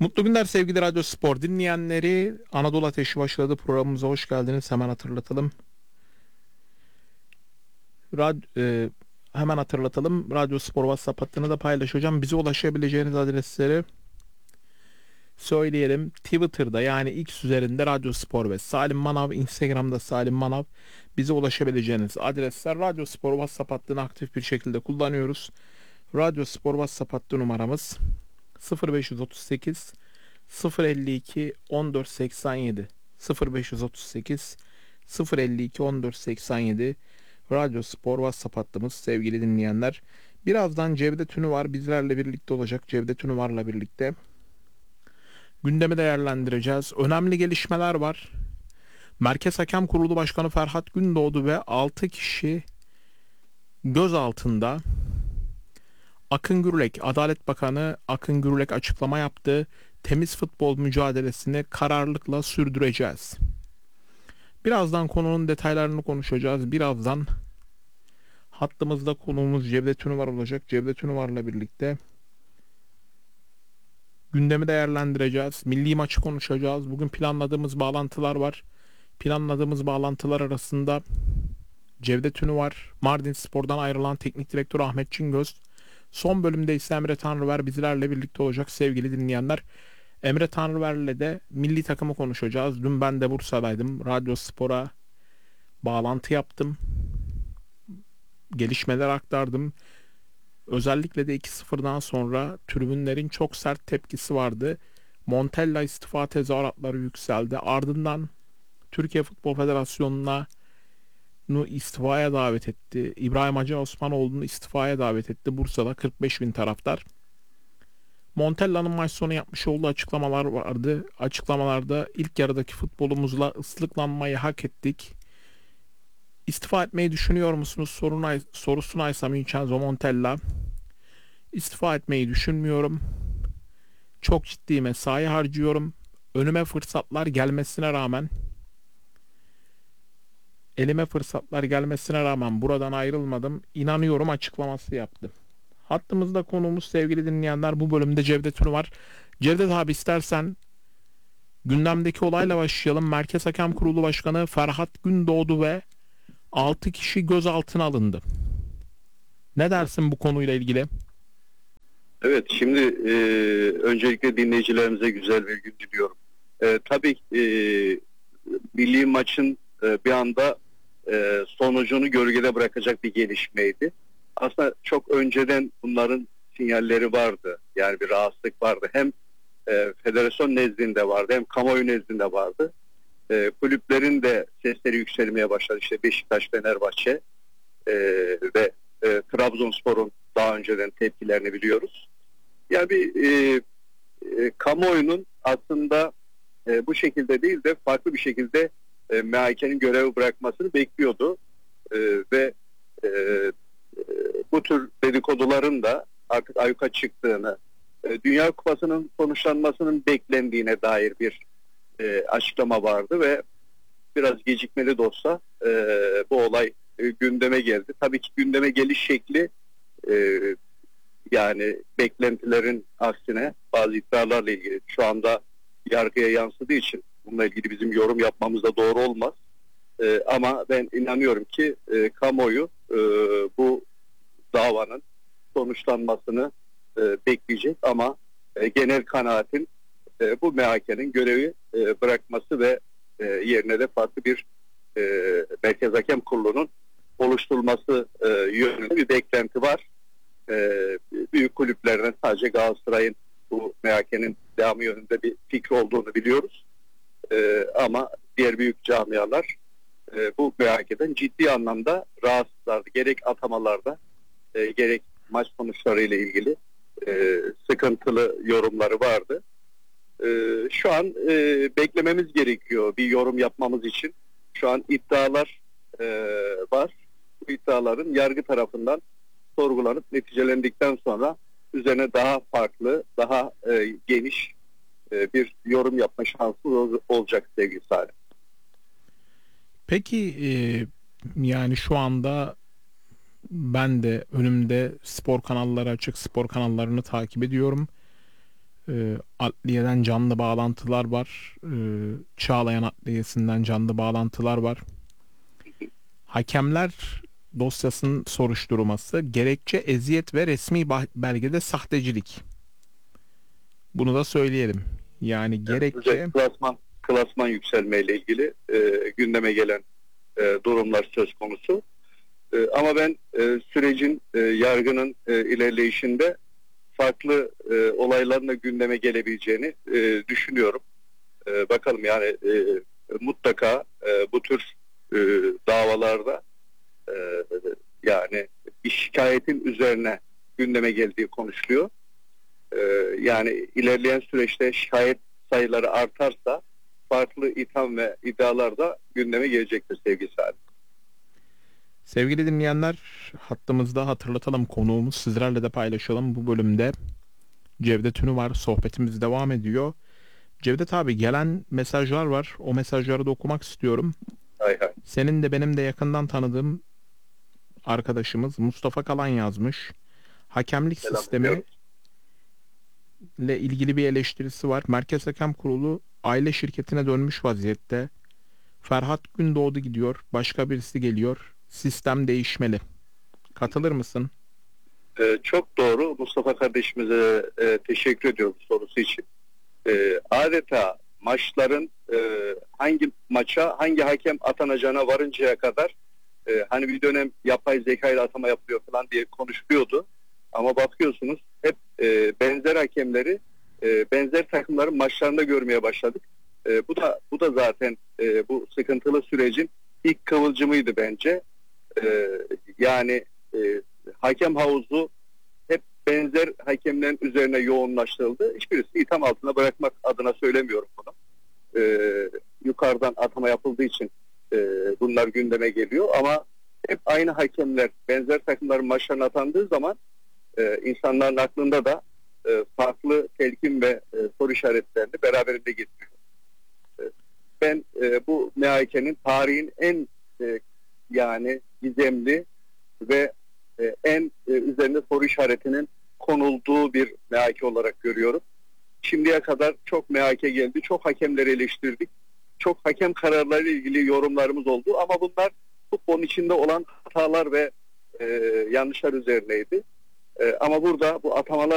Mutlu günler sevgili Radyo Spor dinleyenleri. Anadolu Ateşi başladı. Programımıza hoş geldiniz. Hemen hatırlatalım. Rad, e, Hemen hatırlatalım. Radyo Spor WhatsApp hattını da paylaşacağım. Bize ulaşabileceğiniz adresleri söyleyelim. Twitter'da yani X üzerinde Radyo Spor ve Salim Manav, Instagram'da Salim Manav. Bize ulaşabileceğiniz adresler. Radyo Spor WhatsApp hattını aktif bir şekilde kullanıyoruz. Radyo Spor WhatsApp hattı numaramız 0538 052 1487 0538 052 1487 Radyo Spor WhatsApp hattımız sevgili dinleyenler. Birazdan Cevdet Ünüvar bizlerle birlikte olacak. Cevdet Ünüvar'la birlikte gündemi değerlendireceğiz. Önemli gelişmeler var. Merkez Hakem Kurulu Başkanı Ferhat Gündoğdu ve 6 kişi gözaltında. Akın Gürlek, Adalet Bakanı Akın Gürlek açıklama yaptı. Temiz futbol mücadelesini kararlılıkla sürdüreceğiz. Birazdan konunun detaylarını konuşacağız. Birazdan hattımızda konuğumuz Cevdet Ünüvar olacak. Cevdet Ünüvar'la birlikte gündemi değerlendireceğiz. Milli maçı konuşacağız. Bugün planladığımız bağlantılar var. Planladığımız bağlantılar arasında Cevdet Ünüvar, Mardin Spor'dan ayrılan teknik direktör Ahmet Cingöz. Son bölümde ise Emre Tanrıver bizlerle birlikte olacak sevgili dinleyenler. Emre Tanrıver'le de milli takımı konuşacağız. Dün ben de Bursa'daydım. Radyo Spor'a bağlantı yaptım. Gelişmeler aktardım. Özellikle de 2-0'dan sonra tribünlerin çok sert tepkisi vardı. Montella istifa tezahüratları yükseldi. Ardından Türkiye Futbol Federasyonu'na istifaya davet etti. İbrahim Hacı Osmanoğlu'nu istifaya davet etti. Bursa'da 45 bin taraftar. Montella'nın maç sonu yapmış olduğu açıklamalar vardı. Açıklamalarda ilk yarıdaki futbolumuzla ıslıklanmayı hak ettik. İstifa etmeyi düşünüyor musunuz sorusuna ise Vincenzo Montella istifa etmeyi düşünmüyorum. Çok ciddi mesai harcıyorum. Önüme fırsatlar gelmesine rağmen elime fırsatlar gelmesine rağmen buradan ayrılmadım. İnanıyorum açıklaması yaptı. Hattımızda konuğumuz sevgili dinleyenler bu bölümde Cevdet Ünüvar. Cevdet abi istersen gündemdeki olayla başlayalım. Merkez Hakem Kurulu Başkanı Ferhat Gündoğdu ve 6 kişi gözaltına alındı. Ne dersin bu konuyla ilgili? Evet, şimdi öncelikle dinleyicilerimize güzel bir gün diliyorum. Tabii milli maçın bir anda sonucunu gölgede bırakacak bir gelişmeydi. Aslında çok önceden bunların sinyalleri vardı. Yani bir rahatsızlık vardı. Hem federasyon nezdinde vardı hem kamuoyu nezdinde vardı. Kulüplerin de sesleri yükselmeye başladı. İşte Beşiktaş, Fenerbahçe ve Trabzonspor'un daha önceden tepkilerini biliyoruz. Yani kamuoyunun aslında bu şekilde değil de farklı bir şekilde MHK'nin görevi bırakmasını bekliyordu. Ve e, bu tür dedikoduların da artık ayyuka çıktığını, Dünya Kupası'nın sonuçlanmasının beklendiğine dair bir açıklama vardı ve biraz gecikmeli de olsa bu olay gündeme geldi. Tabii ki gündeme geliş şekli yani beklentilerin aksine bazı iddialarla ilgili şu anda yargıya yansıdığı için bununla ilgili bizim yorum yapmamız da doğru olmaz. Ama ben inanıyorum ki kamuoyu bu davanın sonuçlanmasını bekleyecek ama genel kanaatin bu MHK'nin görevi bırakması ve yerine de farklı bir Merkez Hakem Kurulu'nun oluşturulması yönünde bir beklenti var. Büyük kulüplerden sadece Galatasaray'ın bu MHK'nin devamı yönünde bir fikri olduğunu biliyoruz. Ama diğer büyük camialar bu MHK'den ciddi anlamda rahatsızlardı. Gerek atamalarda gerek maç sonuçlarıyla ilgili sıkıntılı yorumları vardı. Şu an beklememiz gerekiyor bir yorum yapmamız için. Şu an iddialar var. Bu iddiaların yargı tarafından sorgulanıp neticelendikten sonra üzerine daha farklı, daha geniş bir yorum yapma şansı olacak sevgili Salih. Peki yani şu anda ben de önümde spor kanalları açık spor kanallarını takip ediyorum. Adliyeden canlı bağlantılar var. Çağlayan Adliyesi'nden canlı bağlantılar var. Hakemler dosyasının soruşturması, gerekçe eziyet ve resmi belgede sahtecilik. Bunu da söyleyelim. Yani gerekçe Özellikle klasman yükselmeyle ilgili gündeme gelen durumlar söz konusu. Ama ben sürecin, yargının ilerleyişinde farklı olayların da gündeme gelebileceğini düşünüyorum. Bakalım yani mutlaka bu tür davalarda e, yani bir şikayetin üzerine gündeme geldiği konuşuluyor. Yani ilerleyen süreçte şikayet sayıları artarsa farklı itham ve iddialar da gündeme gelecektir sevgili Salih. sevgili dinleyenler, hattımızda hatırlatalım, konuğumuz, sizlerle de paylaşalım. Bu bölümde Cevdet Ünü var. Sohbetimiz devam ediyor. Cevdet abi, gelen mesajlar var. O mesajları da okumak istiyorum. Hay hay. Senin de benim de yakından tanıdığım arkadaşımız Mustafa Kalan yazmış. Hakemlik Selam sistemi ediyorum. ile ilgili bir eleştirisi var. Merkez Hakem Kurulu aile şirketine dönmüş vaziyette. Ferhat Gündoğdu gidiyor, başka birisi geliyor. Sistem değişmeli. Katılır mısın? Çok doğru. Mustafa kardeşimize teşekkür ediyorum sorusu için. Adeta maçların hangi maça hangi hakem atanacağına varıncaya kadar hani bir dönem yapay zeka ile atama yapılıyor falan diye konuşuluyordu. Ama bakıyorsunuz hep benzer hakemleri benzer takımların maçlarında görmeye başladık. Bu da zaten bu sıkıntılı sürecin ilk kıvılcımıydı bence. Yani hakem havuzu hep benzer hakemlerin üzerine yoğunlaştırıldı. Hiçbirisi itham altına bırakmak adına söylemiyorum bunu. Yukarıdan atama yapıldığı için bunlar gündeme geliyor ama hep aynı hakemler benzer takımların maçlarına atandığı zaman insanların aklında da farklı telkin ve soru işaretlerini beraberinde getiriyor. Ben bu MHK'nin tarihin en yani gizemli ve en üzerinde soru işaretinin konulduğu bir MHK olarak görüyorum. Şimdiye kadar çok MHK geldi, çok hakemleri eleştirdik, çok hakem kararları ile ilgili yorumlarımız oldu ama bunlar futbolun içinde olan hatalar ve yanlışlar üzerineydi. Ama burada bu atamalar